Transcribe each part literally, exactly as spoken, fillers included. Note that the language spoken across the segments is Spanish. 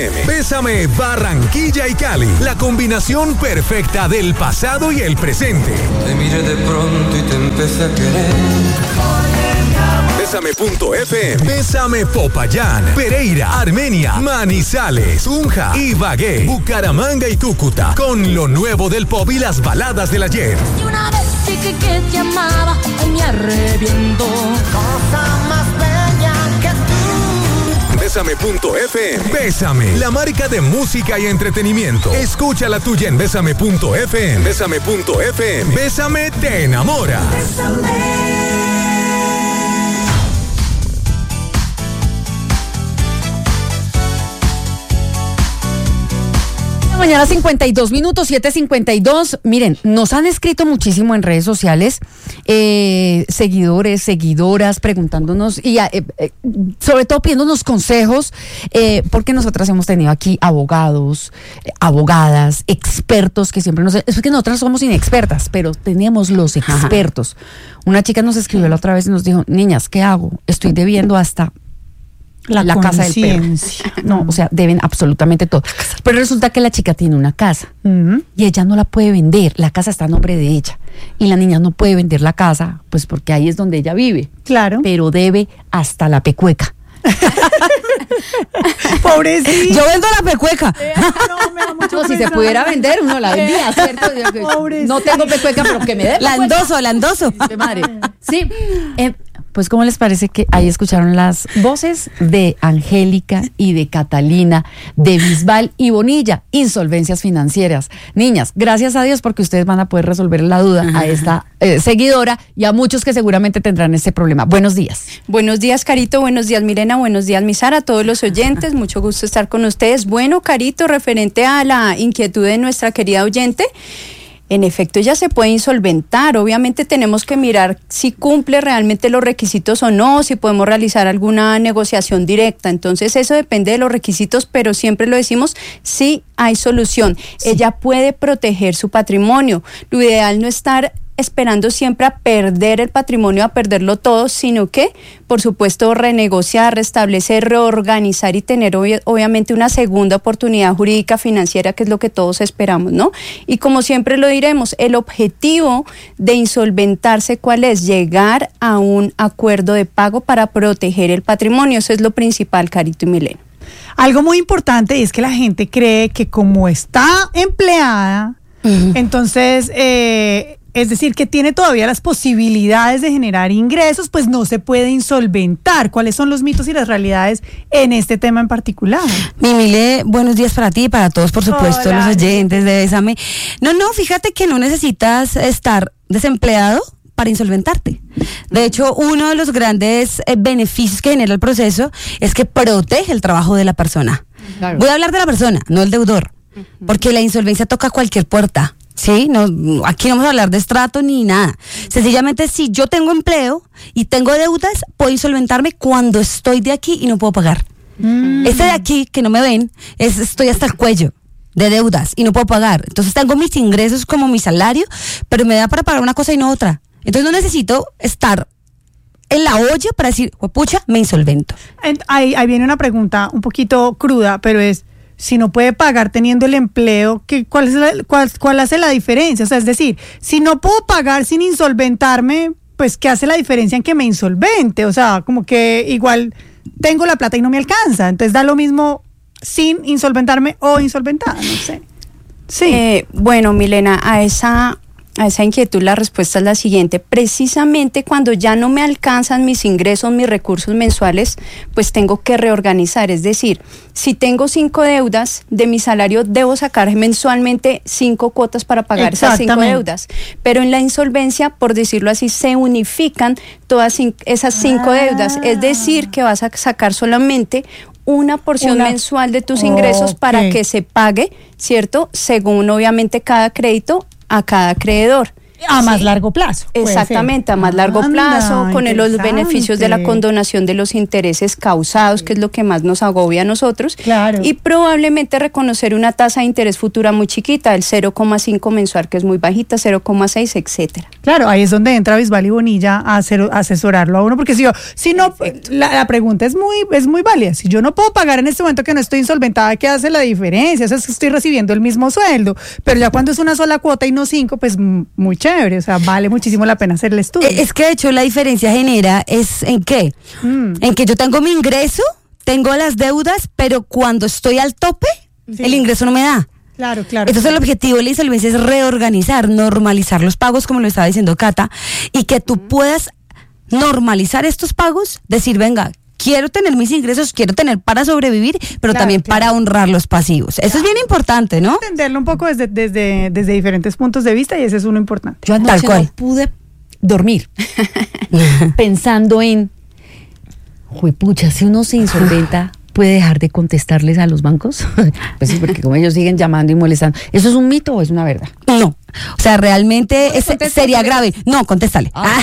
Bésame Barranquilla y Cali, la combinación perfecta del pasado y el presente. Te miré de pronto y te empecé a querer. Bésame punto efe eme, Bésame Popayán, Pereira, Armenia, Manizales, Tunja, Ibagué, Bucaramanga y Cúcuta, con lo nuevo del pop y las baladas del ayer. Y una vez dije que te amaba, hoy me arrepiento. Cosa más bella que tú. Bésame punto efe eme, Bésame, la marca de música y entretenimiento. Escucha la tuya en Bésame punto efe eme. Bésame punto efe eme, Bésame te enamora. Bésame. Mañana cincuenta y dos minutos, siete cincuenta y dos. Miren, nos han escrito muchísimo en redes sociales, eh, seguidores, seguidoras, preguntándonos y eh, eh, sobre todo pidiéndonos consejos, eh, porque nosotras hemos tenido aquí abogados, eh, abogadas, expertos que siempre nos... Es que nosotras somos inexpertas, pero tenemos los expertos. Ajá. Una chica nos escribió la otra vez y nos dijo, niñas, ¿qué hago? Estoy debiendo hasta... La, la casa del perro. No, o sea, deben absolutamente todo. Pero resulta que la chica tiene una casa uh-huh. y ella no la puede vender. La casa está a nombre de ella. Y la niña no puede vender la casa, pues porque ahí es donde ella vive. Claro. Pero debe hasta la pecueca. Pobrecita. Yo vendo la pecueca. Eh, no, me da mucho no, si se pudiera vender, uno la vendía, ¿cierto? Pobrecita. No tengo pecueca, pero que me dé. La endoso, la endoso. Madre. Sí. Eh, Pues, ¿cómo les parece que ahí escucharon las voces de Angélica y de Catalina, de Bisbal y Bonilla, insolvencias financieras? Niñas, gracias a Dios porque ustedes van a poder resolver la duda a esta eh, seguidora y a muchos que seguramente tendrán este problema. Buenos días. Buenos días, Carito. Buenos días, Milena. Buenos días, mi Sara. A todos los oyentes, mucho gusto estar con ustedes. Bueno, Carito, referente a la inquietud de nuestra querida oyente, en efecto, ella se puede insolventar. Obviamente tenemos que mirar si cumple realmente los requisitos o no, si podemos realizar alguna negociación directa. Entonces, eso depende de los requisitos, pero siempre lo decimos, sí hay solución. Sí. Ella puede proteger su patrimonio. Lo ideal no es estar esperando siempre a perder el patrimonio, a perderlo todo, sino que, por supuesto, renegociar, restablecer, reorganizar y tener ob- obviamente una segunda oportunidad jurídica financiera, que es lo que todos esperamos, ¿no? Y como siempre lo diremos, el objetivo de insolventarse, ¿cuál es? Llegar a un acuerdo de pago para proteger el patrimonio. Eso es lo principal, Carito y Milena. Algo muy importante es que la gente cree que como está empleada, uh-huh. entonces... Eh, es decir, que tiene todavía las posibilidades de generar ingresos, pues no se puede insolventar. ¿Cuáles son los mitos y las realidades en este tema en particular? Mi Mile, buenos días para ti y para todos, por supuesto, Hola. Los oyentes de Bésame. No, no, fíjate que no necesitas estar desempleado para insolventarte. De hecho, uno de los grandes eh, beneficios que genera el proceso es que protege el trabajo de la persona. Claro. Voy a hablar de la persona, no el deudor, uh-huh. porque la insolvencia toca cualquier puerta. Sí, no, aquí no vamos a hablar de estrato ni nada. Sencillamente, si yo tengo empleo y tengo deudas, puedo insolventarme cuando estoy de aquí y no puedo pagar. Mm. Este de aquí, que no me ven, es estoy hasta el cuello de deudas y no puedo pagar. Entonces tengo mis ingresos como mi salario, pero me da para pagar una cosa y no otra. Entonces no necesito estar en la olla para decir, pucha, me insolvento. Ahí, ahí viene una pregunta un poquito cruda, pero es, si no puede pagar teniendo el empleo, ¿qué, cuál, es la, cuál, ¿cuál hace la diferencia? O sea, es decir, si no puedo pagar sin insolventarme, pues ¿qué hace la diferencia en que me insolvente? O sea, como que igual tengo la plata y no me alcanza, entonces da lo mismo sin insolventarme o insolventada, no sé. Sí. Eh, bueno, Milena, a esa... A esa inquietud la respuesta es la siguiente. Precisamente cuando ya no me alcanzan mis ingresos, mis recursos mensuales, pues tengo que reorganizar. Es decir, si tengo cinco deudas, de mi salario debo sacar mensualmente cinco cuotas para pagar esas cinco deudas. Pero en la insolvencia, por decirlo así, se unifican todas esas cinco ah. deudas. Es decir, que vas a sacar solamente una porción una... mensual de tus ingresos okay. para que se pague, ¿cierto? Según obviamente cada crédito a cada acreedor. A más Sí. largo plazo. puede Exactamente, ser. a más largo Anda, plazo, con el- los interesante. beneficios de la condonación de los intereses causados, que es lo que más nos agobia a nosotros. Claro. Y probablemente reconocer una tasa de interés futura muy chiquita, el cero coma cinco mensual, que es muy bajita, cero coma seis, etcétera. Claro, ahí es donde entra Bisbal y Bonilla a, hacer, a asesorarlo a uno, porque si yo, si no, la, la pregunta es muy, es muy válida. Si yo no puedo pagar en este momento que no estoy insolventada, ¿qué hace la diferencia? O sea, es que estoy recibiendo el mismo sueldo, pero ya cuando es una sola cuota y no cinco, pues m- muy chévere, o sea, vale muchísimo la pena hacer el estudio. Eh, Es que de hecho la diferencia genera es en qué, Mm. en que yo tengo mi ingreso, tengo las deudas, pero cuando estoy al tope, Sí. el ingreso no me da. Claro, claro. Entonces el objetivo de la insolvencia es reorganizar, normalizar los pagos, como lo estaba diciendo Cata, y que tú puedas normalizar estos pagos, decir, venga, quiero tener mis ingresos, quiero tener para sobrevivir, pero Claro, también claro. para honrar los pasivos. Eso es bien importante, ¿no? Entenderlo un poco desde, desde, desde diferentes puntos de vista y ese es uno importante. Yo anoche Tal cual. no pude dormir pensando en, juepucha, si uno se insolventa, ¿puede dejar de contestarles a los bancos? Pues sí, porque como ellos siguen llamando y molestando. ¿Eso es un mito o es una verdad? No. O sea, realmente No le es- contesta, sería ¿qué le- grave. No, contéstale. Ah.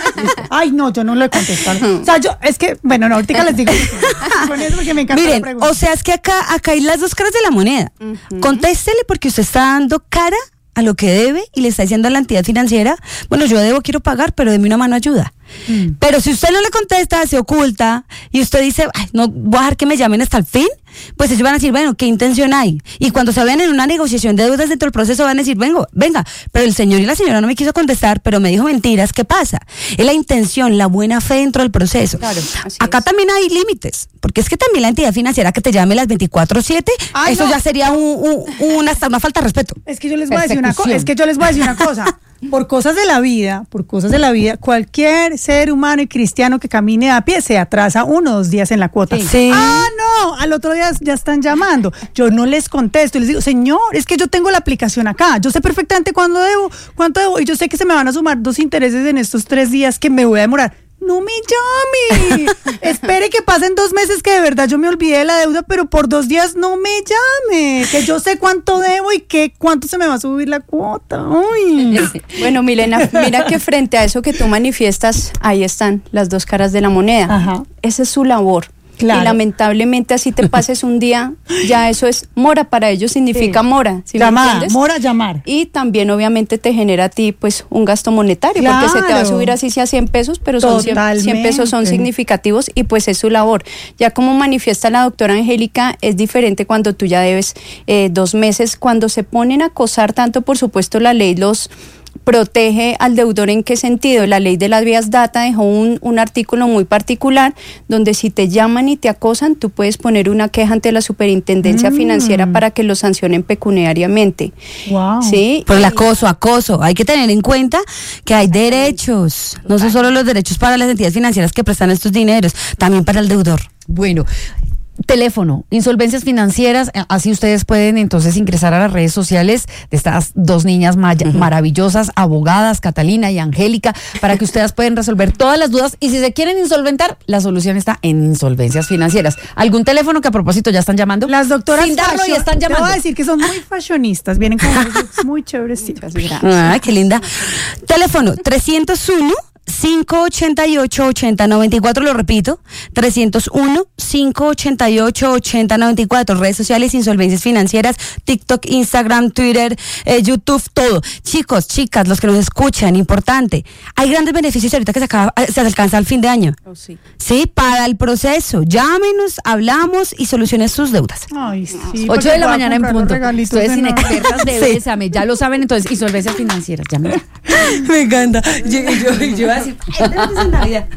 Ay, no, yo no lo he contestado. O sea, yo, es que, bueno, no, ahorita les digo. Con eso porque me encanta la Miren, pregunta. o sea, es que acá, acá hay las dos caras de la moneda. Contéstele porque usted está dando cara a lo que debe y le está diciendo a la entidad financiera, bueno, yo debo, quiero pagar, pero deme una mano ayuda. Mm. Pero si usted no le contesta, se oculta y usted dice, "Ay, no voy a dejar que me llamen hasta el fin", pues ellos van a decir, bueno, ¿qué intención hay? Y cuando se vean en una negociación de deudas dentro del proceso van a decir, vengo, venga, pero el señor y la señora no me quiso contestar, pero me dijo mentiras, ¿qué pasa? Es la intención, la buena fe dentro del proceso. Claro, así Acá es. también hay límites, porque es que también la entidad financiera que te llame las veinticuatro siete, Ay, eso no. ya sería un, un- una, hasta una falta de respeto. Es que yo les voy a decir una cosa, Persecución. es que yo les voy a decir una cosa. Por cosas de la vida, por cosas de la vida, cualquier ser humano y cristiano que camine a pie se atrasa uno o dos días en la cuota. Sí. Ah, no, al otro día ya están llamando. Yo no les contesto y les digo, señor, es que yo tengo la aplicación acá. Yo sé perfectamente cuándo debo, cuánto debo y yo sé que se me van a sumar dos intereses en estos tres días que me voy a demorar. No me llame. Espere que pasen dos meses que de verdad yo me olvidé de la deuda, pero por dos días no me llame. Que yo sé cuánto debo y que cuánto se me va a subir la cuota. Uy. Bueno, Milena, mira que frente a eso que tú manifiestas, ahí están las dos caras de la moneda. Ajá. Esa es su labor. Claro. Y lamentablemente así te pases un día, ya eso es mora, para ellos significa Sí. mora. ¿Sí me Llamada, entiendes? mora, llamar. Y también obviamente te genera a ti pues un gasto monetario, porque se te va a Claro. subir así sea cien pesos, pero son cien, cien pesos son Totalmente. significativos y pues es su labor. Ya como manifiesta la doctora Angélica, es diferente cuando tú ya debes eh, dos meses, cuando se ponen a acosar tanto, por supuesto la ley los protege al deudor. ¿En qué sentido? La ley de las vías data dejó un, un artículo muy particular donde si te llaman y te acosan, tú puedes poner una queja ante la superintendencia Mm. financiera para que lo sancionen pecuniariamente. Wow. ¿Sí? Por el acoso, acoso. Hay que tener en cuenta que hay derechos. No son solo los derechos para las entidades financieras que prestan estos dineros, también para el deudor. Bueno, teléfono, insolvencias financieras, eh, así ustedes pueden entonces ingresar a las redes sociales de estas dos niñas maya- maravillosas, abogadas, Catalina y Angélica, para que ustedes puedan resolver todas las dudas y si se quieren insolventar, la solución está en insolvencias financieras. ¿Algún teléfono que a propósito ya están llamando? Las doctoras Sin darlo y fashion- están te llamando. voy a decir que son muy fashionistas, vienen con unos looks muy chéveres. sí. Ay, qué linda. Teléfono trescientos uno, cinco ochenta y ocho, ochenta noventa y cuatro, lo repito, trescientos uno, cinco ochenta y ocho, ochenta noventa y cuatro, redes sociales, insolvencias financieras, TikTok, Instagram, Twitter, eh, YouTube, todo. Chicos, chicas, los que nos escuchan, importante, hay grandes beneficios ahorita que se, acaba, se alcanza al fin de año. Oh, sí. Sí, para el proceso, llámenos, hablamos y solucionen sus deudas. Ay, sí, ocho porque de la voy a mañana en comprar los punto. regalitos Ustedes de Navidad. inexpertas de Sí. Bésame, ya lo saben entonces, insolvencias financieras, llamen. Me encanta. Yo, yo, yo iba a decir, "Ay, tenemos en Navidad".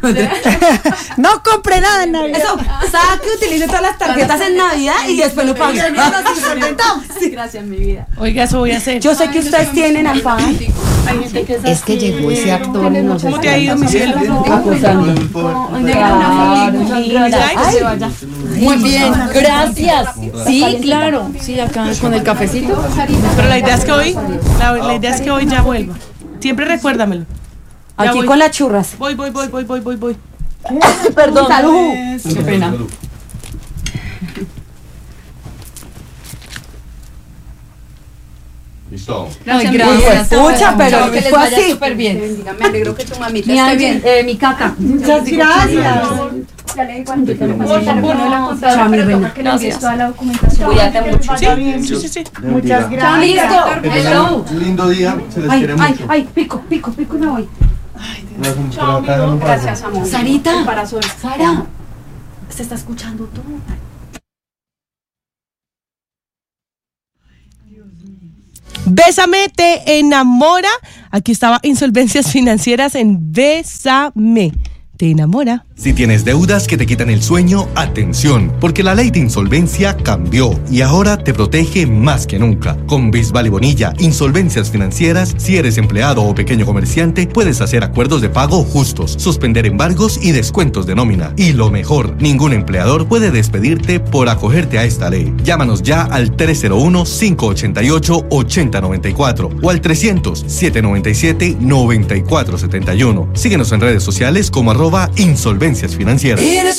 No compré nada en Navidad. Eso, saque, utilice todas las tarjetas en Navidad y después lo pague. Gracias, mi vida. Oiga, eso voy a hacer. Yo sé que ustedes tienen afán. Es que llegó ese actor y nos ¿Cómo te ha ido, mi cielo? acosando. Muy bien, gracias. Sí, claro. Sí, acá con el cafecito. Pero la idea es que hoy, la, la idea es que hoy ya vuelva. Siempre recuérdamelo. Ya Aquí voy. con las churras. Voy, voy, voy, voy, voy, voy, voy. Perdón. Salud. Qué pena. Listo. Ay, gracias. Pucha, pero que les fue vaya así. súper bien. Me alegro que tu mamita Mi esté Ángel, bien. eh, mi Cata. Muchas gracias. Ya le digo antes de la Chao, mi pero reina. toca que le envíes toda la documentación. Cuídate mucho. Sí, sí, sí, sí. Muchas Chao, gracias. listo. Que tengan Hello. un lindo día, se les Ay, quiere ay, mucho. ay, pico, pico, pico y me voy. Chao, Gracias, amor. Sarita, Corazón. Sara, se está escuchando todo. Bésame te enamora. Aquí estaba Insolvencias Financieras en Bésame te enamora. Si tienes deudas que te quitan el sueño, atención, porque la ley de insolvencia cambió y ahora te protege más que nunca. Con Bisbal y Bonilla, Insolvencias Financieras, si eres empleado o pequeño comerciante, puedes hacer acuerdos de pago justos, suspender embargos y descuentos de nómina. Y lo mejor, ningún empleador puede despedirte por acogerte a esta ley. Llámanos ya al tres cero uno, cinco ocho ocho, ocho cero nueve cuatro o al trescientos, setecientos noventa y siete, noventa y cuatro setenta y uno. Síguenos en redes sociales como arroba Insolvencias Financieras.